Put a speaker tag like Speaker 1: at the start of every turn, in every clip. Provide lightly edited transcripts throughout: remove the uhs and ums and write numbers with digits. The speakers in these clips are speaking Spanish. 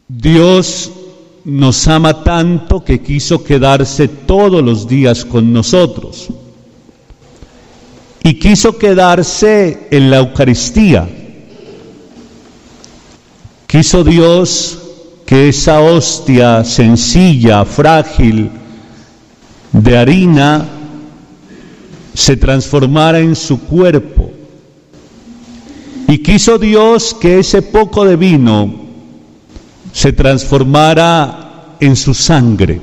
Speaker 1: Dios nos ama tanto que quiso quedarse todos los días con nosotros. Y quiso quedarse en la Eucaristía. Quiso Dios que esa hostia sencilla, frágil, de harina, se transformara en su cuerpo. Y quiso Dios que ese poco de vino se transformara en su sangre.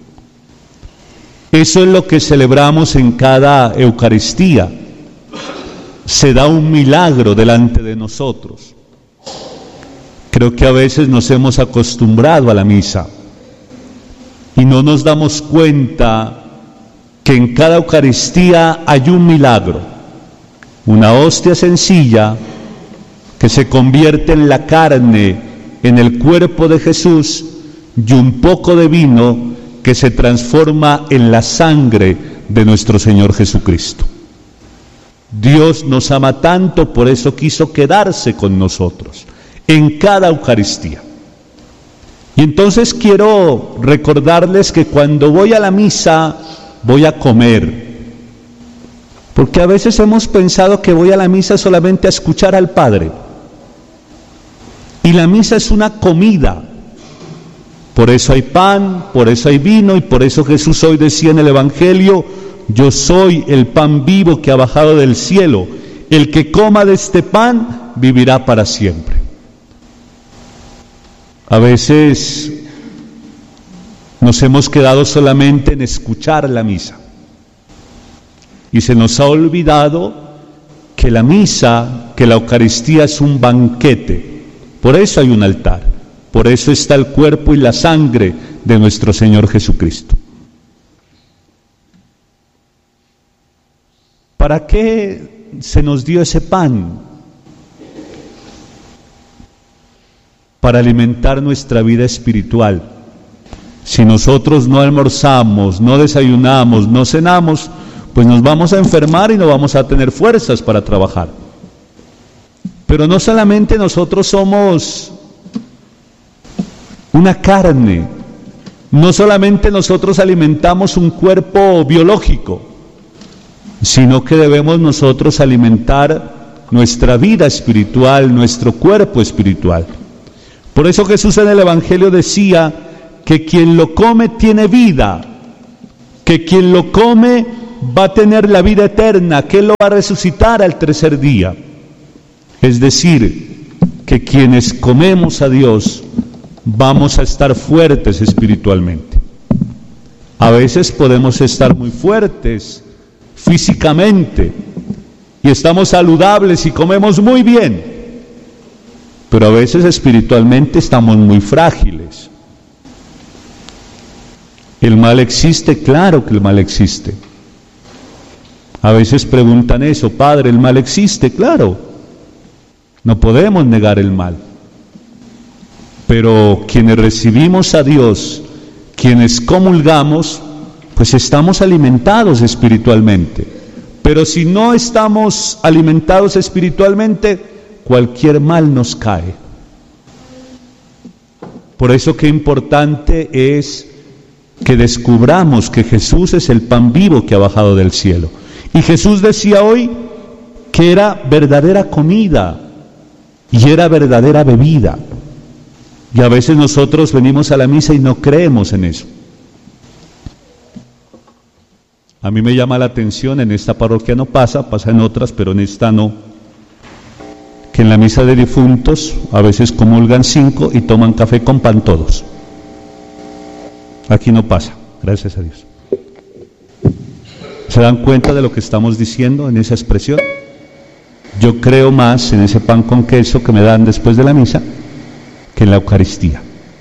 Speaker 1: Eso es lo que celebramos en cada Eucaristía. Se da un milagro delante de nosotros. Creo que a veces nos hemos acostumbrado a la misa y no nos damos cuenta que en cada Eucaristía hay un milagro, una hostia sencilla que se convierte en la carne, en el cuerpo de Jesús, y un poco de vino que se transforma en la sangre de nuestro Señor Jesucristo. Dios nos ama tanto, por eso quiso quedarse con nosotros en cada Eucaristía. Y entonces quiero recordarles que cuando voy a la misa voy a comer, porque a veces hemos pensado que voy a la misa solamente a escuchar al Padre, y la misa es una comida. Por eso hay pan, por eso hay vino, y por eso Jesús hoy decía en el Evangelio: yo soy el pan vivo que ha bajado del cielo, el que coma de este pan vivirá para siempre. A veces nos hemos quedado solamente en escuchar la misa y se nos ha olvidado que la misa, que la Eucaristía es un banquete. Por eso hay un altar, por eso está el cuerpo y la sangre de nuestro Señor Jesucristo. ¿Para qué se nos dio ese pan? Para alimentar nuestra vida espiritual. Si nosotros no almorzamos, no desayunamos, no cenamos, pues nos vamos a enfermar y no vamos a tener fuerzas para trabajar. Pero no solamente nosotros somos una carne, no solamente nosotros alimentamos un cuerpo biológico, sino que debemos nosotros alimentar nuestra vida espiritual, nuestro cuerpo espiritual. Por eso Jesús en el Evangelio decía que quien lo come tiene vida, que quien lo come va a tener la vida eterna, que Él lo va a resucitar al tercer día. Es decir, que quienes comemos a Dios vamos a estar fuertes espiritualmente. A veces podemos estar muy fuertes físicamente y estamos saludables y comemos muy bien, pero a veces espiritualmente estamos muy frágiles. ¿El mal existe? Claro que el mal existe. A veces preguntan eso: Padre, ¿el mal existe? Claro, no podemos negar el mal. Pero quienes recibimos a Dios, quienes comulgamos, pues estamos alimentados espiritualmente. Pero si no estamos alimentados espiritualmente, cualquier mal nos cae. Por eso qué importante es que descubramos que Jesús es el pan vivo que ha bajado del cielo. Y Jesús decía hoy que era verdadera comida y era verdadera bebida. Y a veces nosotros venimos a la misa y no creemos en eso. A mí me llama la atención, en esta parroquia no pasa, pasa en otras, pero en esta no, que en la misa de difuntos a veces comulgan 5 y toman café con pan todos. Aquí no pasa, gracias a Dios. ¿Se dan cuenta de lo que estamos diciendo en esa expresión? Yo creo más en ese pan con queso que me dan después de la misa que en la Eucaristía.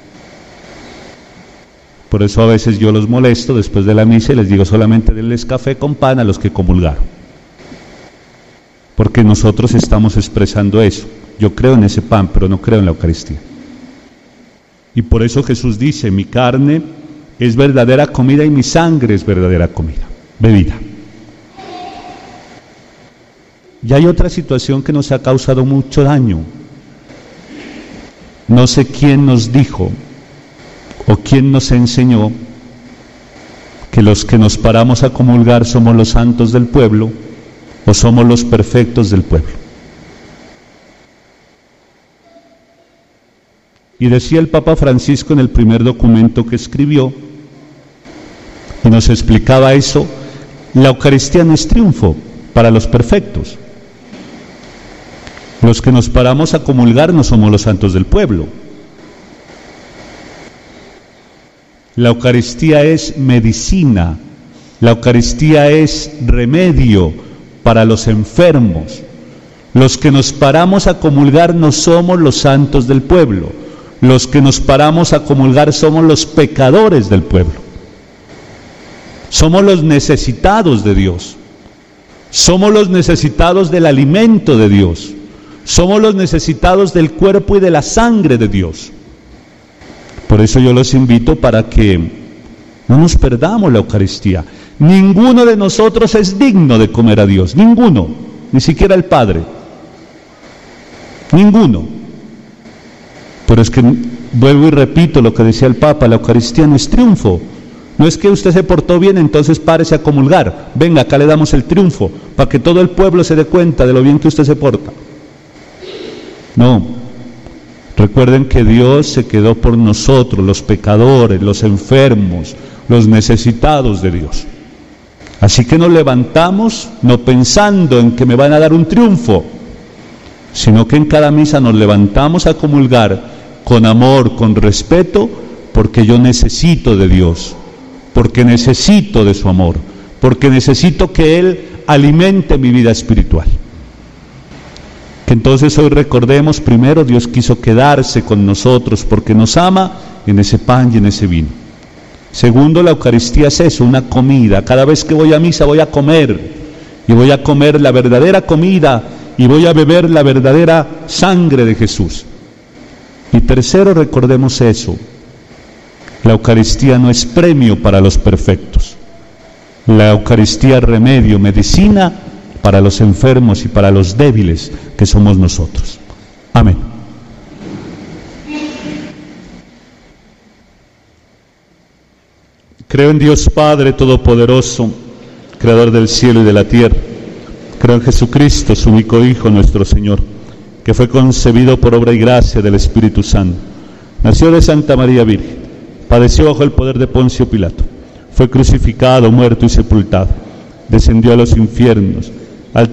Speaker 1: Por eso a veces yo los molesto después de la misa y les digo solamente denles café con pan a los que comulgaron. Porque nosotros estamos expresando eso. Yo creo en ese pan, pero no creo en la Eucaristía. Y por eso Jesús dice: mi carne es verdadera comida y mi sangre es verdadera comida, bebida. Y hay otra situación que nos ha causado mucho daño. No sé quién nos dijo o quién nos enseñó que los que nos paramos a comulgar somos los santos del pueblo o somos los perfectos del pueblo. Y decía el Papa Francisco en el primer documento que escribió, y nos explicaba eso: la Eucaristía no es triunfo para los perfectos. Los que nos paramos a comulgar no somos los santos del pueblo. La Eucaristía es medicina, la Eucaristía es remedio para los enfermos. Los que nos paramos a comulgar no somos los santos del pueblo. Los que nos paramos a comulgar somos los pecadores del pueblo. Somos los necesitados de Dios. Somos los necesitados del alimento de Dios. Somos los necesitados del cuerpo y de la sangre de Dios. Por eso yo los invito para que no nos perdamos la Eucaristía. Ninguno de nosotros es digno de comer a Dios, ninguno, ni siquiera el Padre, ninguno. Pero es que vuelvo y repito lo que decía el Papa: la Eucaristía no es triunfo. No es que usted se portó bien, entonces párese a comulgar. Venga, acá le damos el triunfo, para que todo el pueblo se dé cuenta de lo bien que usted se porta. No. Recuerden que Dios se quedó por nosotros, los pecadores, los enfermos, los necesitados de Dios. Así que nos levantamos no pensando en que me van a dar un triunfo, sino que en cada misa nos levantamos a comulgar con amor, con respeto, porque yo necesito de Dios, porque necesito de su amor, porque necesito que Él alimente mi vida espiritual. Que entonces hoy recordemos: primero, Dios quiso quedarse con nosotros porque nos ama en ese pan y en ese vino. Segundo, la Eucaristía es eso, una comida. Cada vez que voy a misa voy a comer, y voy a comer la verdadera comida, y voy a beber la verdadera sangre de Jesús. Y tercero, recordemos eso: la Eucaristía no es premio para los perfectos. La Eucaristía es remedio, medicina para los enfermos y para los débiles que somos nosotros. Amén. Creo en Dios Padre Todopoderoso, Creador del cielo y de la tierra. Creo en Jesucristo, su único Hijo, nuestro Señor, que fue concebido por obra y gracia del Espíritu Santo. Nació de Santa María Virgen, padeció bajo el poder de Poncio Pilato, fue crucificado, muerto y sepultado, descendió a los infiernos,